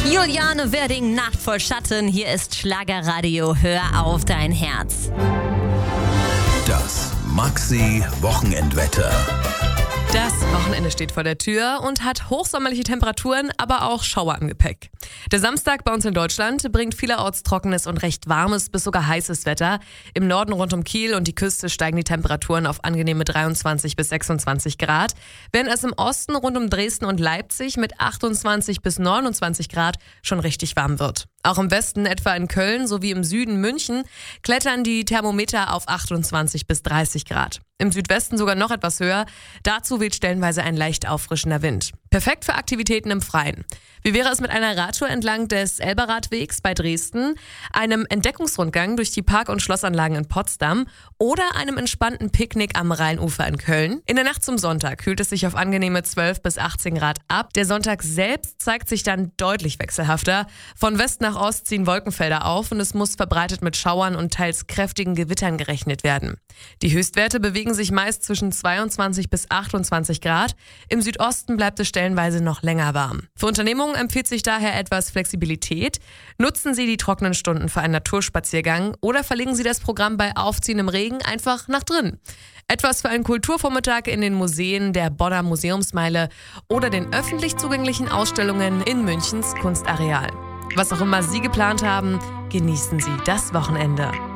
Juliane Werding, Nacht voll Schatten. Hier ist Schlagerradio. Hör auf dein Herz. Das Maxi-Wochenendwetter. Das Wochenende steht vor der Tür und hat hochsommerliche Temperaturen, aber auch Schauer im Gepäck. Der Samstag bei uns in Deutschland bringt vielerorts trockenes und recht warmes bis sogar heißes Wetter. Im Norden rund um Kiel und die Küste steigen die Temperaturen auf angenehme 23 bis 26 Grad, während es im Osten rund um Dresden und Leipzig mit 28 bis 29 Grad schon richtig warm wird. Auch im Westen, etwa in Köln sowie im Süden München, klettern die Thermometer auf 28 bis 30 Grad. Im Südwesten sogar noch etwas höher. Dazu weht stellenweise ein leicht auffrischender Wind. Perfekt für Aktivitäten im Freien. Wie wäre es mit einer Radtour entlang des Elberradwegs bei Dresden, einem Entdeckungsrundgang durch die Park- und Schlossanlagen in Potsdam oder einem entspannten Picknick am Rheinufer in Köln? In der Nacht zum Sonntag kühlt es sich auf angenehme 12 bis 18 Grad ab. Der Sonntag selbst zeigt sich dann deutlich wechselhafter. Von West nach Ost ziehen Wolkenfelder auf und es muss verbreitet mit Schauern und teils kräftigen Gewittern gerechnet werden. Die Höchstwerte bewegen sich meist zwischen 22 bis 28 Grad. Im Südosten bleibt es stellenweise noch länger warm. Für Unternehmungen empfiehlt sich daher etwas Flexibilität. Nutzen Sie die trockenen Stunden für einen Naturspaziergang oder verlegen Sie das Programm bei aufziehendem Regen einfach nach drin. Etwas für einen Kulturvormittag in den Museen der Bonner Museumsmeile oder den öffentlich zugänglichen Ausstellungen in Münchens Kunstareal. Was auch immer Sie geplant haben, genießen Sie das Wochenende.